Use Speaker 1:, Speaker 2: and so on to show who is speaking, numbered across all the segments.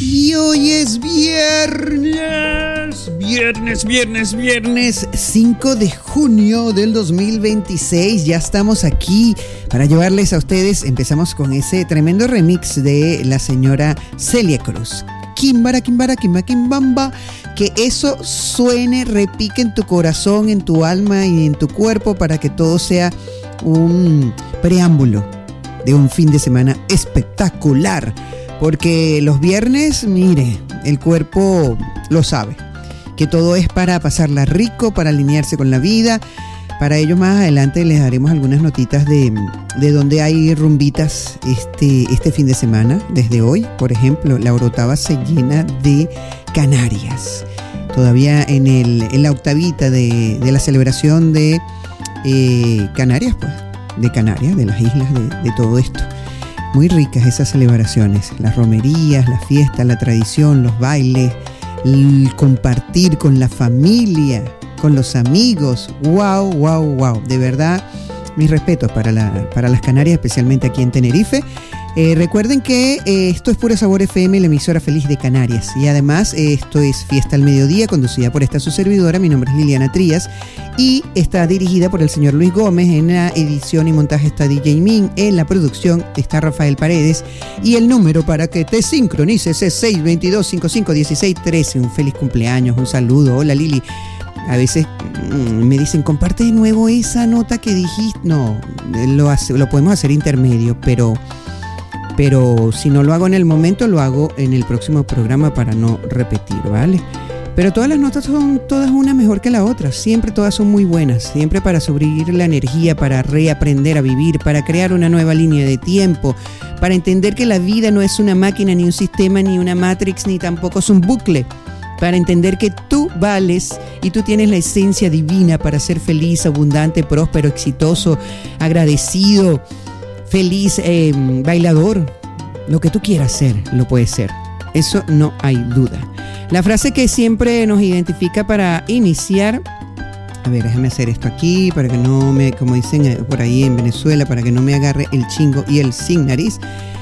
Speaker 1: Y hoy es viernes 5 de junio del 2026. Ya estamos aquí para llevarles a ustedes. Empezamos con ese tremendo remix de la señora Celia Cruz. Kimbara, kimbara, kimba, kimbamba. Que eso suene, repique en tu corazón, en tu alma y en tu cuerpo para que todo sea un preámbulo de un fin de semana espectacular. Porque los viernes, mire, el cuerpo lo sabe, que todo es para pasarla rico, para alinearse con la vida. Para ello más adelante les daremos algunas notitas de donde hay rumbitas este fin de semana. Desde hoy, por ejemplo, la Orotava se llena de Canarias. Todavía en la octavita de la celebración de Canarias, pues, de Canarias, de las islas, de todo esto. Muy ricas esas celebraciones, las romerías, las fiestas, la tradición, los bailes, el compartir con la familia, con los amigos. ¡Wow, wow, wow! De verdad, mis respetos para las Canarias, especialmente aquí en Tenerife. Recuerden que esto es Puro Sabor FM, la emisora feliz de Canarias. Y además, esto es Fiesta al Mediodía, conducida por esta su servidora. Mi nombre es Liliana Trías y está dirigida por el señor Luis Gómez. En la edición y montaje está DJ Min. En la producción está Rafael Paredes. Y el número para que te sincronices es 622-551613. Un feliz cumpleaños, un saludo. Hola, Lili. A veces me dicen, comparte de nuevo esa nota que dijiste. No, lo podemos hacer intermedio, pero si no lo hago en el momento, lo hago en el próximo programa para no repetir, ¿vale? Pero todas las notas son todas una mejor que la otra, siempre todas son muy buenas, siempre para subir la energía, para reaprender a vivir, para crear una nueva línea de tiempo, para entender que la vida no es una máquina, ni un sistema, ni una matrix, ni tampoco es un bucle, para entender que tú vales y tú tienes la esencia divina para ser feliz, abundante, próspero, exitoso, agradecido, feliz, bailador. Lo que tú quieras ser, lo puedes ser. Eso no hay duda. La frase que siempre nos identifica para iniciar. A ver, déjame hacer esto aquí para que no me, como dicen por ahí en Venezuela, para que no me agarre el chingo y el sin nariz.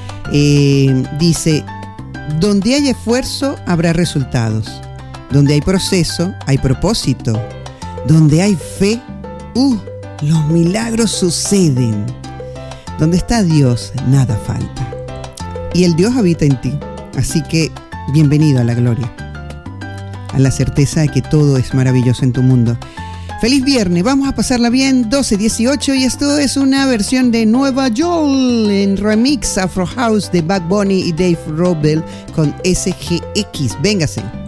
Speaker 1: Dice, donde hay esfuerzo, habrá resultados. Donde hay proceso, hay propósito. Donde hay fe, los milagros suceden. Donde está Dios, nada falta. Y el Dios habita en ti. Así que, bienvenido a la gloria. A la certeza de que todo es maravilloso en tu mundo. ¡Feliz viernes! Vamos a pasarla bien, 12:18. Y esto es una versión de Nueva York en remix Afro House de Bad Bunny y Dave Robel con SGX. Véngase.